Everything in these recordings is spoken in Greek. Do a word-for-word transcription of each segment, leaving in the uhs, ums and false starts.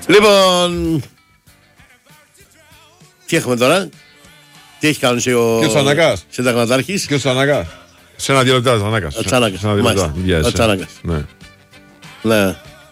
Λοιπόν. Τι έχουμε τώρα. Τι έχει κάνει ο. Και ο Τσάνακας. Συνταγματάρχης. Και ο Τσάνακας. Σε ένα δύο λεπτά, Τσάνακας. Ο Τσάνακας. Σε ένα δύο λεπτά. Ο Τσάνακας. Ναι. Ναι.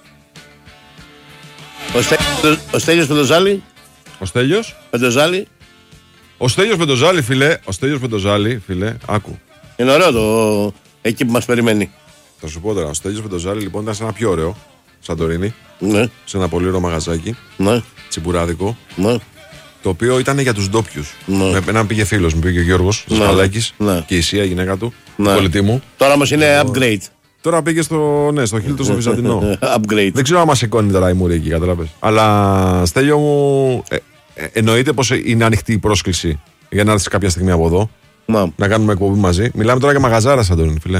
Ο, Στέ... ο Στέλιος Πεντοζάλη. Ο Στέλιος. Πεντοζάλη. Ο Στέλιος Πεντοζάλη, φίλε. Ο Στέλιος Πεντοζάλη, φίλε. Άκου. Είναι ωραίο το εκεί που μας περιμένει. Θα σου πω τώρα. Ο Στέλιος Πεντοζάλη λοιπόν ήταν σε ένα πιο ωραίο Σαντορίνι. Ναι. Σε ένα πολύ ωραίο μαγαζάκι. Ναι. Τσιμπουράδικο. Ναι. Το οποίο ήταν για τους ντόπιους. Ναι. Με έναν πήγε φίλος μου, πήγε ο Γιώργος Ζαχαλάκης. Ναι. Και η Ισία, η γυναίκα του. Ναι. Κολλητή μου. Τώρα όμως είναι upgrade. Τώρα πήγε στο, ναι, στο Χίλτο στο Βυζαντινό. Upgrade. Δεν ξέρω αν μας σηκώνει τώρα η μούρη εκεί, καταλαβες. Αλλά Στέλιο μου, ε, ε, εννοείται πως είναι ανοιχτή η πρόσκληση για να έρθεις κάποια στιγμή από εδώ. Μα. Να κάνουμε εκπομπή μαζί. Μιλάμε τώρα για μαγαζάρα, Σαντορίνη, φίλε.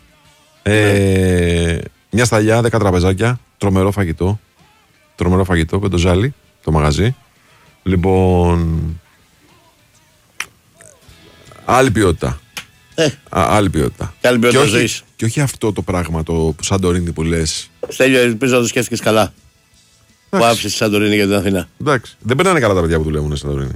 Ε, Ναι. Μια σταλιά, δέκα τραπεζάκια, τρομερό φαγητό. Τρομερό φαγητό, πεντοζάλι, το μαγαζί. Λοιπόν. Άλλη ποιότητα. Ε. Α, άλλη ποιότητα. Και άλλη ποιότητα και, όχι, ζωής. και όχι αυτό το πράγμα, το Σαντορίνι που λες. Στέλιο, ελπίζω να το σκέφτηκες καλά. Που άφησες τη Σαντορίνη για την Αθήνα. Εντάξει. Δεν περνάνε καλά τα παιδιά που δουλεύουν στη Σαντορίνη.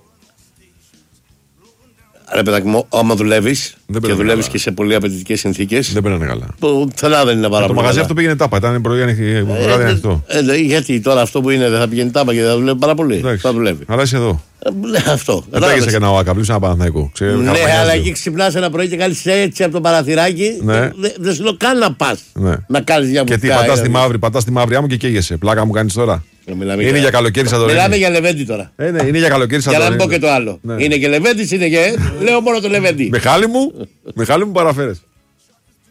Ρε παιδάκι μου, άμα δουλεύεις και περνάνε δουλεύεις καλά. και σε πολύ απαιτητικές συνθήκες. Δεν περνάνε καλά. Που πουθενά δεν είναι πάρα Το πολύ. μαγαζί καλά. αυτό πήγαινε τάπα. Ήταν πρωί ανοιχτή- βράδυ Ε, ανοιχτό. ε, ε, γιατί τώρα αυτό που είναι δεν θα πηγαίνει τάπα και θα δουλεύει πάρα πολύ. Εντάξει. Θα δουλεύει. Αλλά είσαι εδώ. Ε, ναι, αυτό. Δεν τα Κατάλαβες. και ένα ΟΑΚΑ, βλέπει ένα Παναθηναϊκό. Ναι, αλλά εκεί ξυπνάς ένα πρωί και κάνεις έτσι από το παραθυράκι. Ναι. Δεν δεν σου λέω καν να πας. Ναι. Να κάνεις μια Και τι, μπουκιά, πατά ε, τη μαύρη, πατά τη μαύρη άμμο και καίγεσαι. Πλάκα μου κάνει τώρα. Μιλάμε Είναι για καλοκαίρι Σαντορίνη. Μιλάμε για Λεβέντη τώρα. Ε, ναι, είναι για καλοκαίρι Για να μην Σαντορίνη. πω και το άλλο. Ναι. Είναι και Λεβέντης, είναι και. Λέω μόνο το Λεβέντη. Μιχάλη μου, Μιχάλη μου παραφέρες.